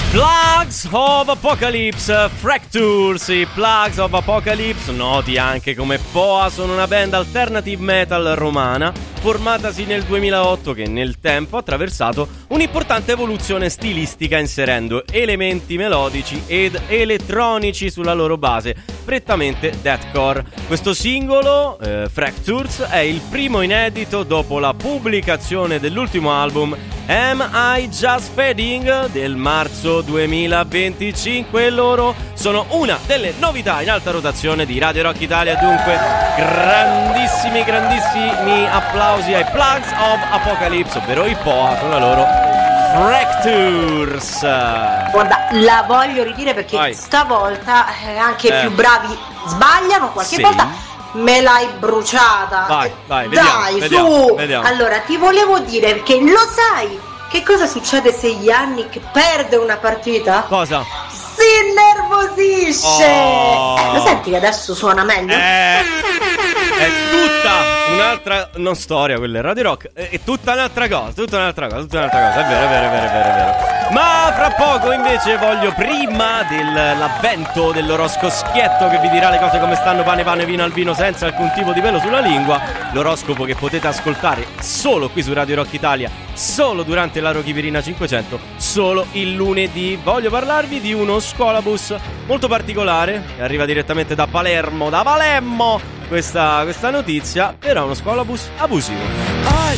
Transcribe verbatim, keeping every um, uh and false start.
Plagues of Apocalypse, Fractures, i Plagues of Apocalypse, noti anche come P O A, sono una band alternative metal romana formatasi nel duemilaotto che nel tempo ha attraversato un'importante evoluzione stilistica inserendo elementi melodici ed elettronici sulla loro base, prettamente deathcore. Questo singolo, eh, Fractures, è il primo inedito dopo la pubblicazione dell'ultimo album Am I Just Fading del marzo duemilaventicinque e loro sono una delle novità in alta rotazione di Radio Rock Italia. Dunque grandissimi grandissimi applausi ai Plagues of Apocalypse, ovvero i P O A con la loro Fractures. Guarda, la voglio ridire perché Vai. stavolta eh, anche eh. più bravi sbagliano, qualche sì. volta me l'hai bruciata. Vai, vai, Dai, vediamo, su. vediamo. Allora, ti volevo dire che lo sai che cosa succede se Yannick perde una partita? Cosa? Si innervosisce. Oh. Eh, lo senti che adesso suona meglio? Eh, è tutta un'altra non storia quella, Radio Rock è, è tutta un'altra cosa, tutta un'altra cosa, tutta un'altra cosa, è vero, è vero, è vero, è vero, è vero. Ma fra poco invece voglio, prima dell'avvento dell'orosco schietto che vi dirà le cose come stanno, pane, pane, vino al vino senza alcun tipo di pelo sulla lingua, l'oroscopo che potete ascoltare solo qui su Radio Rock Italia, solo durante la Rochivirina cinquecento, solo il lunedì. Voglio parlarvi di uno scolabus molto particolare che arriva direttamente da Palermo, da Palermo questa, questa notizia, però uno scolabus abusivo. I